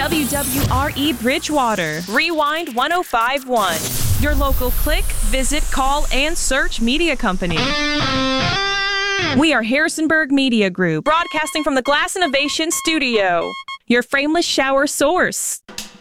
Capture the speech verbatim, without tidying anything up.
W W R E Bridgewater, Rewind one oh five point one. Your local click, visit, call, and search media company. We are Harrisonburg Media Group, broadcasting from the Glass Innovation Studio, your frameless shower source.